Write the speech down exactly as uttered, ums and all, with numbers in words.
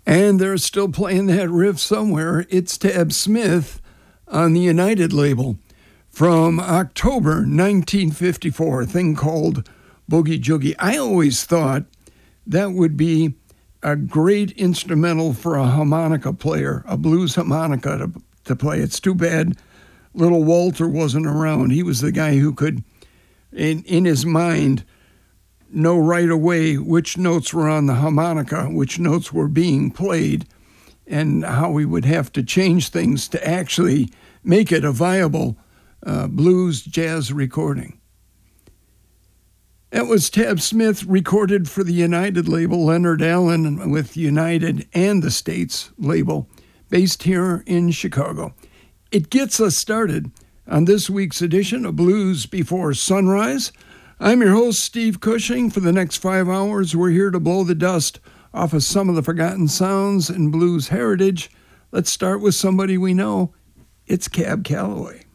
And they're still playing that riff somewhere. It's Tab Smith on the United label from October nineteen fifty-four, a thing called Boogie Joogie. I always thought that would be a great instrumental for a harmonica player, a blues harmonica to, to play. It's too bad little Walter wasn't around. He was the guy who could, in, in his mind, know right away which notes were on the harmonica, which notes were being played, and how we would have to change things to actually make it a viable uh, blues jazz recording. That was Tab Smith, recorded for the United label, Leonard Allen with United and the States label, based here in Chicago. It gets us started on this week's edition of Blues Before Sunrise. I'm your host, Steve Cushing. For the next five hours, we're here to blow the dust off of some of the forgotten sounds in blues heritage. Let's start with somebody we know. It's Cab Calloway.